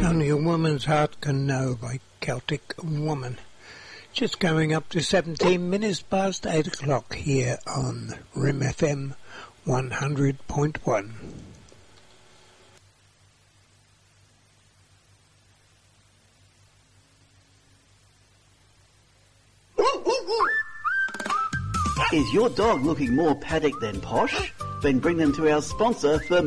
Only a Woman's Heart Can Know by Celtic Woman. Just going up to 17 minutes past 8 o'clock here on RIM FM 100.1. Is your dog looking more paddock than posh? Then bring them to our sponsor for